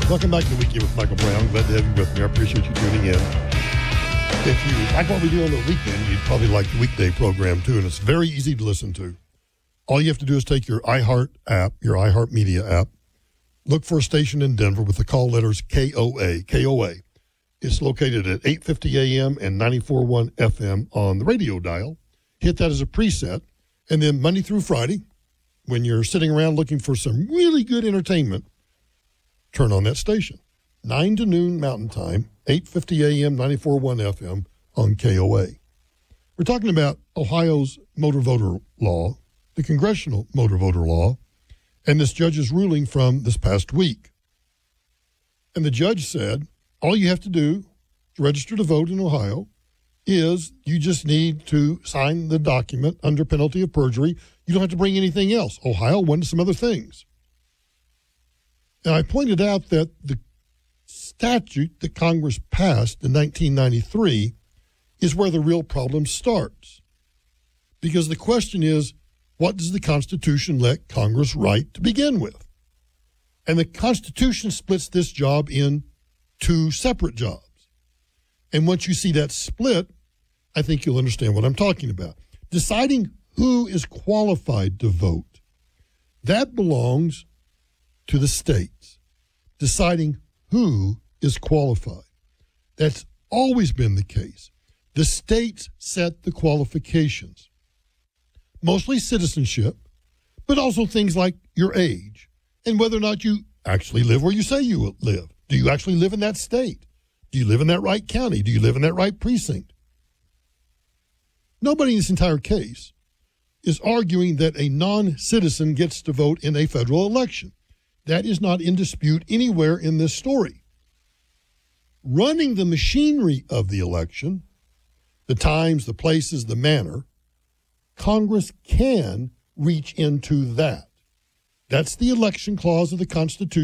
Welcome back to Weekend with Michael Brown. Glad to have you with me. I appreciate you tuning in. If you like what we do on the weekend, you'd probably like the weekday program too, and it's very easy to listen to. All you have to do is take your iHeart app, your iHeartMedia app, look for a station in Denver with the call letters KOA. It's located at 850 AM and 94.1 FM on the radio dial. Hit that as a preset, and then Monday through Friday, when you're sitting around looking for some really good entertainment, turn on that station. 9 to noon Mountain Time, 850 AM, 94.1 FM on KOA. We're talking about Ohio's motor voter law, the congressional motor voter law, and this judge's ruling from this past week. And the judge said, all you have to do to register to vote in Ohio is you just need to sign the document under penalty of perjury. You don't have to bring anything else. Ohio wanted some other things. Now, I pointed out that the statute that Congress passed in 1993 is where the real problem starts. Because the question is, what does the Constitution let Congress write to begin with? And the Constitution splits this job in two separate jobs. And once you see that split, I think you'll understand what I'm talking about. Deciding who is qualified to vote, that belongs to the states. Deciding who is qualified. That's always been the case. The states set the qualifications. Mostly citizenship, but also things like your age and whether or not you actually live where you say you live. Do you actually live in that state? Do you live in that right county? Do you live in that right precinct? Nobody in this entire case is arguing that a non-citizen gets to vote in a federal election. That is not in dispute anywhere in this story. Running the machinery of the election, the times, the places, the manner, Congress can reach into that. That's the election clause of the Constitution.